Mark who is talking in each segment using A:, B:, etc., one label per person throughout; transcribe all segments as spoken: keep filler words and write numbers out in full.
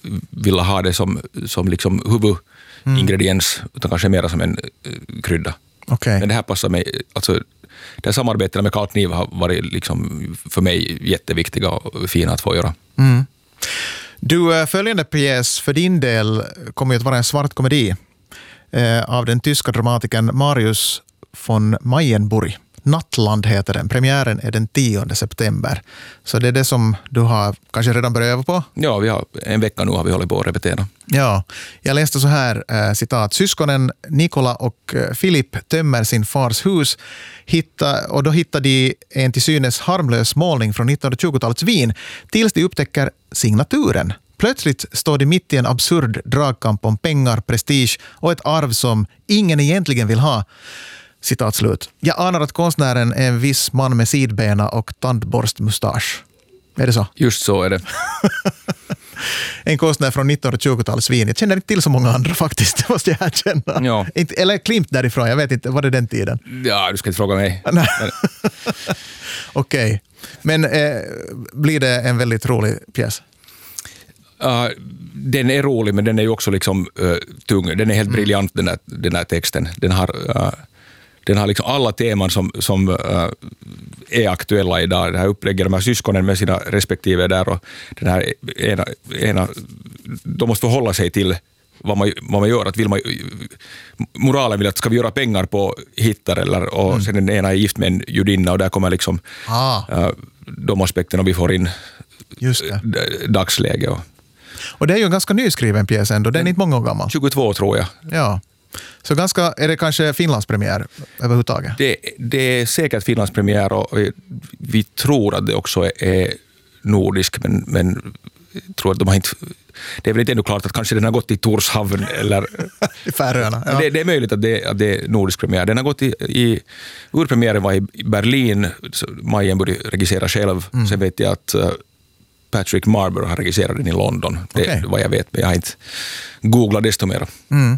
A: vilja ha det som, som liksom huvudingrediens, mm. utan kanske mer som en uh, krydda.
B: Okay.
A: Men det här passar mig, alltså det här samarbetet med Kalt Niva har varit liksom för mig jätteviktiga och fina att få göra.
B: Mm. Du, följande pjäs för din del kommer ju att vara en svart komedi eh, av den tyska dramatikern Marius von Mayenburg. Nattland heter den. Premiären är den tionde september. Så det är det som du har kanske redan börjat öva på?
A: Ja, vi har en vecka nu har vi hållit på att repetera.
B: Ja, jag läste så här, äh, citat. Syskonen Nikola och äh, Filip tömmer sin fars hus hitta, och då hittar de en till synes harmlös målning från nittonhundratjugotalets Wien tills de upptäcker signaturen. Plötsligt står de mitt i en absurd dragkamp om pengar, prestige och ett arv som ingen egentligen vill ha. Citat slut. Jag anar att konstnären är en viss man med sidbena och tandborstmustasch. Är det så?
A: Just så är det.
B: En konstnär från nittonhundratjugotalets Wien. Jag känner inte till så många andra faktiskt, det måste jag erkänna.
A: Ja.
B: Eller Klimt därifrån, jag vet inte, var det den tiden?
A: Ja, du ska inte fråga mig.
B: Okej, okay. Men eh, blir det en väldigt rolig pjäs?
A: Uh, den är rolig, men den är ju också liksom uh, tung. Den är helt mm. briljant, den här, den här texten. Den har... Uh, Den har liksom alla teman som, som uh, är aktuella idag. Det här upplägger de här syskonen med sina respektive där och den här ena, ena de måste förhålla sig till vad man, vad man gör. Att vill man, moralen vill att ska vi göra pengar på hittar eller och mm. sen den ena är gift med en judinna och där kommer liksom ah. uh, de aspekterna vi får in
B: Just det.
A: D- dagsläge. Och,
B: och det är ju en ganska nyskriven pjäs ändå. Den är inte många år gammal.
A: tjugotvå tror jag.
B: Ja. Så ganska, är det kanske Finlands premiär överhuvudtaget?
A: Det, det är säkert Finlands premiär och vi, vi tror att det också är, är nordisk, men, men tror att de har inte... Det är väl inte ännu klart att kanske den har gått i Torshavn eller...
B: I Färöarna, ja.
A: det, det är möjligt att det, att det är nordisk premiär. Den har gått i... i urpremiären var i Berlin, Mayenburg regisserar själv. Mm. Sen vet jag att uh, Patrick Marber har regisserat den i London. Det är okay. Vad jag vet, men jag har inte googlat desto mer.
B: Mm.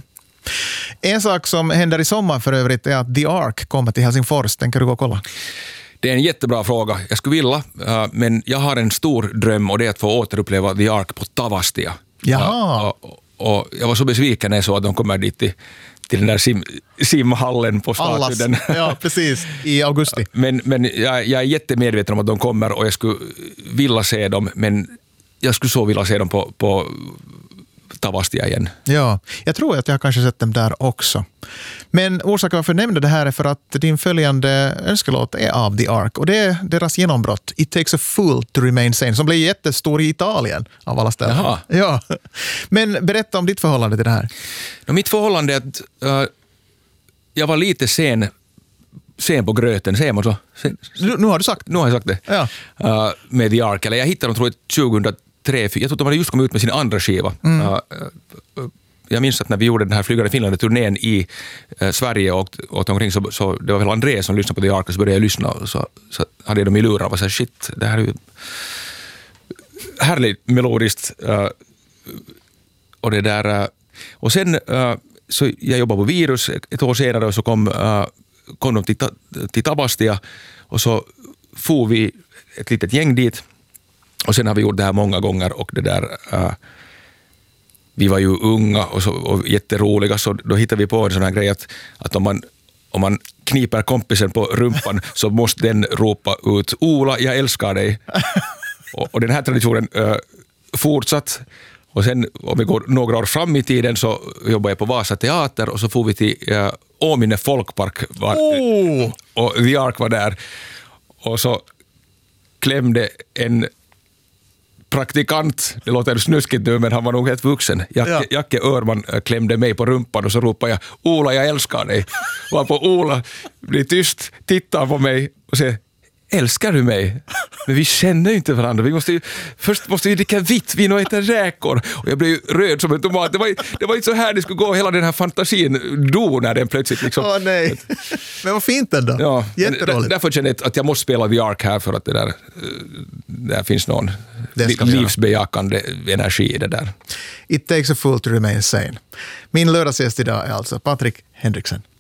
B: En sak som händer i sommar för övrigt är att The Ark kommer till Helsingfors. Tänker du gå och kolla?
A: Det är en jättebra fråga. Jag skulle vilja, men jag har en stor dröm och det är att få återuppleva The Ark på Tavastia.
B: Jaha.
A: Och, och, och jag var så besviken när jag såg att de kommer dit till, till den där sim, simhallen på Statuden.
B: Ja, precis. I augusti.
A: Men, men jag, jag är jättemedveten om att de kommer och jag skulle vilja se dem, men jag skulle så vilja se dem på... på Tavastia igen.
B: Ja, jag tror att jag har kanske sett dem där också. Men orsaken varför jag nämnde det här är för att din följande önskelåt är av The Ark och det är deras genombrott It Takes a Fool to Remain Sane som blev jättestor i Italien av alla ställen.
A: Jaha.
B: Ja. Men berätta om ditt förhållande till det här.
A: No, mitt förhållande är att uh, jag var lite sen sen på gröten, säger man så? Sen,
B: nu, nu har du sagt.
A: Nu har jag sagt det.
B: Ja.
A: Uh, med The Ark, eller jag hittade dem tror jag tjugohundratre. Jag tror att de hade just kommit ut med sin andra skiva. Mm. Uh, uh, jag minns att när vi gjorde den här Flygande Finland-turnén i uh, Sverige och åkte omkring så, så det var väl André som lyssnade på The Ark och så började jag lyssna och så, så hade jag dem i lurar och var så här, shit, det här är ju härligt melodiskt. Uh, och det där... Uh, och sen uh, så jag jobbade på Virus ett år senare och så kom, uh, kom de till, till Tavastia och så for vi ett litet gäng dit. Och sen har vi gjort det här många gånger och det där uh, vi var ju unga och, så, och jätteroliga så då hittade vi på en sån här grej att, att om, man, om man kniper kompisen på rumpan så måste den ropa ut Ola, jag älskar dig. och, och den här traditionen uh, fortsatt och sen om vi går några år fram i tiden så jobbade jag på Vasa teater och så får vi till uh, Åminne folkpark var,
B: oh.
A: och The Ark var där och så klämde en praktikant, det låter snuskigt nu men han var nog helt vuxen. Jacke, ja. Jacke Örman klämde mig på rumpan och så ropade jag Ola, jag älskar dig. Varpå Ola blir tyst, tittar på mig och säger älskar du mig? Men vi känner ju inte varandra. Vi måste ju, först måste vi dricka vitt vin och äta räkor. Och jag blev ju röd som en tomat. Det var, det var inte så här det skulle gå. Hela den här fantasin do när den plötsligt liksom...
B: Åh nej. Men vad fint ändå.
A: Ja,
B: jätteroligt.
A: Därför känner jag att jag måste spela The Ark här för att det där, där finns någon livsbejakande energi i det där.
B: It takes a fool to remain sane. Min lördagsgäst idag är alltså Patrik Henriksen.